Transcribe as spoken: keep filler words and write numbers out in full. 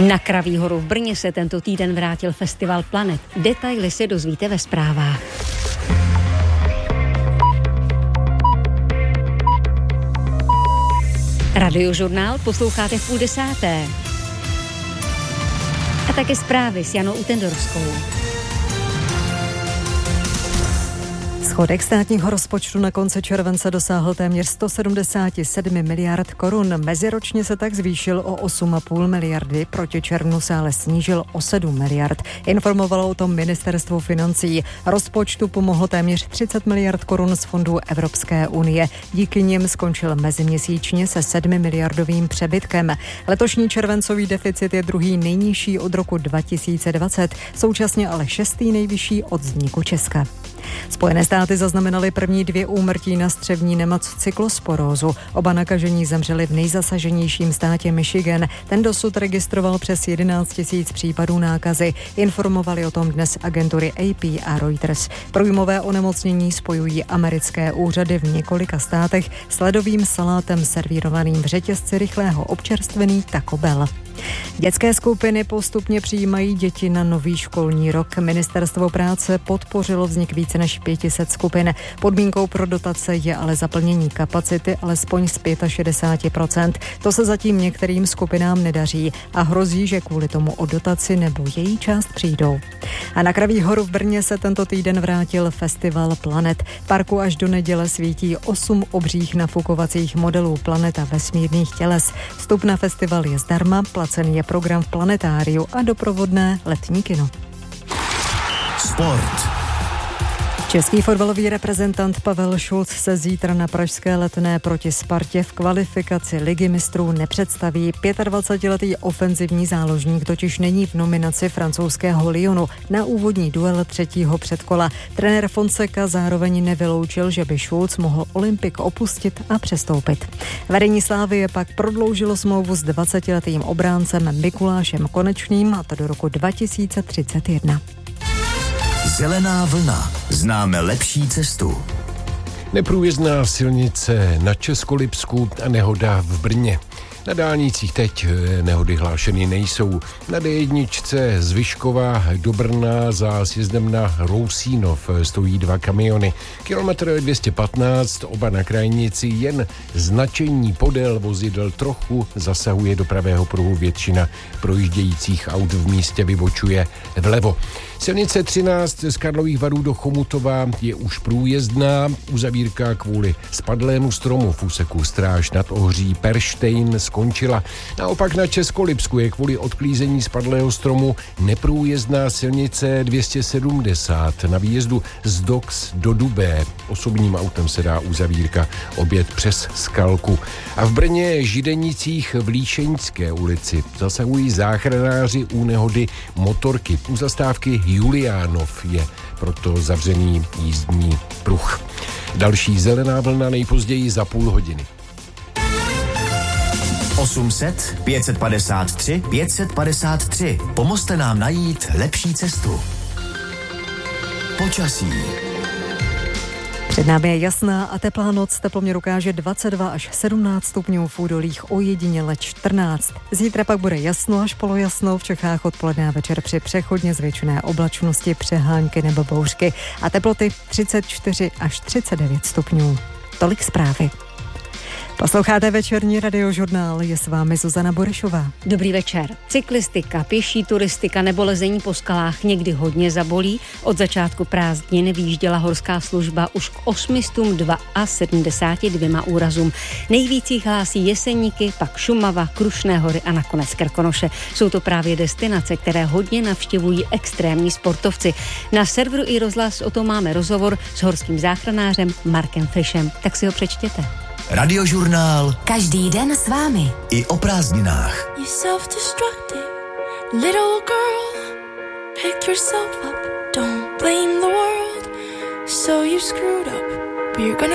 Na Kraví horu v Brně se tento týden vrátil festival Planet. Detaily se dozvíte ve zprávách. Radiožurnál posloucháte v půl desáté. A také zprávy s Janou Utendorskou. Schodek státního rozpočtu na konci července dosáhl téměř sto sedmdesát sedm miliard korun. Meziročně se tak zvýšil o osm celá pět miliardy, proti červnu se ale snížil o sedm miliard. Informovalo o tom ministerstvo financí. Rozpočtu pomohlo téměř třicet miliard korun z fondů Evropské unie. Díky nim skončil meziměsíčně se sedmi miliardovým přebytkem. Letošní červencový deficit je druhý nejnižší od roku dva tisíce dvacet, současně ale šestý nejvyšší od vzniku Česka. Spojené státy zaznamenaly první dvě úmrtí na střevní nemoc cyklosporózu. Oba nakažení zemřeli v nejzasaženějším státě Michigan. Ten dosud registroval přes jedenáct tisíc případů nákazy. Informovali o tom dnes agentury A P a Reuters. Průjmové onemocnění spojují americké úřady v několika státech s ledovým salátem servírovaným v řetězci rychlého občerstvený Taco Bell. Dětské skupiny postupně přijímají děti na nový školní rok. Ministerstvo práce podpořilo vznik více než pět set skupin. Podmínkou pro dotace je ale zaplnění kapacity alespoň z šedesát pět procent. To se zatím některým skupinám nedaří a hrozí, že kvůli tomu o dotaci nebo její část přijdou. A na Kraví horu v Brně se tento týden vrátil festival Planet. Parku až do neděle svítí osm obřích nafukovacích modelů planeta vesmírných těles. Vstup na festival je zdarma, placený je program v planetáriu a doprovodné letní kino. Sport. Český fotbalový reprezentant Pavel Šulc se zítra na pražské Letné proti Spartě v kvalifikaci Ligy mistrů nepředstaví. dvacetiletý ofenzivní záložník totiž není v nominaci francouzského Lyonu na úvodní duel třetího předkola. Trenér Fonseca zároveň nevyloučil, že by Šulc mohl Olympik opustit a přestoupit. Vedení Slavie pak prodloužilo smlouvu s dvacetiletým obráncem Mikulášem Konečným, a to do roku dva tisíce třicet jedna. Zelená vlna. Známe lepší cestu. Neprůjezdná silnice na Českolipsku a nehoda v Brně. Na dálnicích teď nehody hlášeny nejsou. Na D jedna z Vyškova do Brna za sjezdem na Rousínov stojí dva kamiony. Kilometr dvě stě patnáct, oba na krajnici, jen značení podél vozidel trochu zasahuje do pravého pruhu, většina projíždějících aut v místě vybočuje vlevo. Silnice třináct z Karlových Varů do Chomutova je už průjezdná, uzavírka kvůli spadlému stromu v úseku Stráž nad Ohří Perštejn skončila. Naopak na Českolipsku je kvůli odklízení spadlého stromu neprůjezdná silnice dvě stě sedmdesát na výjezdu z Dox do Dubé. Osobním autem se dá uzavírka objet přes Skalku. A v Brně Židenicích v Líšeňské ulici zasahují záchranáři u nehody motorky. U zastávky Juliánov je proto zavřený jízdní pruh. Další zelená vlna nejpozději za půl hodiny. osm set, pět set padesát tři, pět set padesát tři. Pomozte nám najít lepší cestu. Počasí. Před námi je jasná a teplá noc, teploměr ukáže dvacet dva až sedmnáct stupňů, v údolích ojediněle čtrnáct. Zítra pak bude jasno až polojasno, v Čechách odpoledne a večer při přechodně zvětšené oblačnosti, přehánky nebo bouřky a teploty třicet čtyři až třicet devět stupňů. Tolik zprávy. Posloucháte večerní radiožurnál, je s vámi Zuzana Borešová. Dobrý večer. Cyklistika, pěší turistika nebo lezení po skalách někdy hodně zabolí. Od začátku prázdnin vyjížděla horská služba už k osm set sedmdesáti dvěma úrazům. Nejvíc jich hlásí Jeseníky, pak Šumava, Krušné hory a nakonec Krkonoše. Jsou to právě destinace, které hodně navštěvují extrémní sportovci. Na serveru i rozhlas o tom máme rozhovor s horským záchranářem Markem Frišem. Tak si ho přečtěte. Radiožurnál. Každý den s vámi. I o prázdninách. You self-destructive little girl. Pick yourself up. Don't blame the world. So you screwed up. But you're gonna